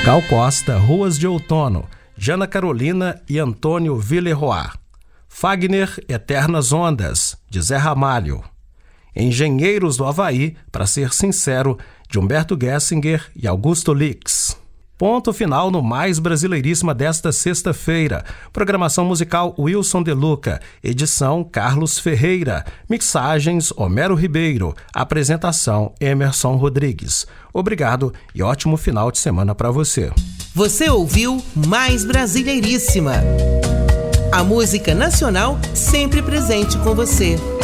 Gal Costa, Ruas de Outono, Jana Carolina e Antônio Villeroy. Fagner, Eternas Ondas, de Zé Ramalho. Engenheiros do Havaí, para ser sincero, de Humberto Gessinger e Augusto Lix. Ponto final no Mais Brasileiríssima desta sexta-feira. Programação musical Wilson De Luca. Edição Carlos Ferreira. Mixagens Homero Ribeiro. Apresentação Emerson Rodrigues. Obrigado e ótimo final de semana para você. Você ouviu Mais Brasileiríssima. A música nacional sempre presente com você.